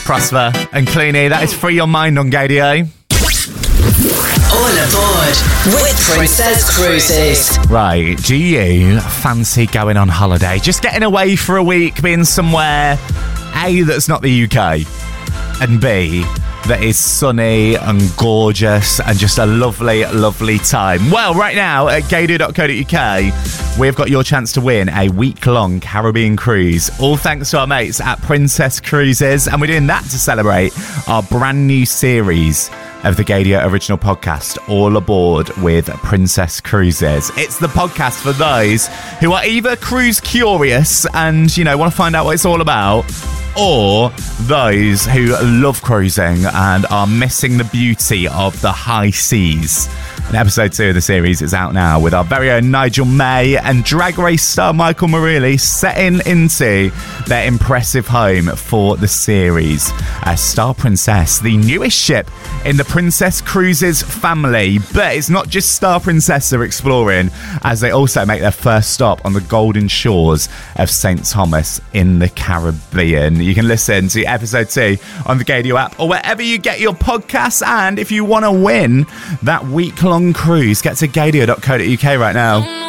Prosper and Clooney. That is Free Your Mind on Gaydio. All aboard with Princess Cruises. Right, do you fancy going on holiday? Just getting away for a week, being somewhere, A, that's not the UK, and B, that is sunny and gorgeous and just a lovely, lovely time. Well, right now at gaydio.co.uk, we've got your chance to win a week-long Caribbean cruise, all thanks to our mates at Princess Cruises, and we're doing that to celebrate our brand new series of the Gaydio original podcast, All Aboard with Princess Cruises. It's the podcast for those who are either cruise curious and, you know, want to find out what it's all about, or those who love cruising and are missing the beauty of the high seas. And episode 2 of the series is out now with our very own Nigel May and Drag Race star Michael Marilli setting into their impressive home for the series. Star Princess, the newest ship in the Princess Cruises family. But it's not just Star Princess they're exploring, as they also make their first stop on the golden shores of St. Thomas in the Caribbean. You can listen to episode 2 on the Gaydio app or wherever you get your podcasts. And if you want to win that week-long cruise, get to gaydio.co.uk right now.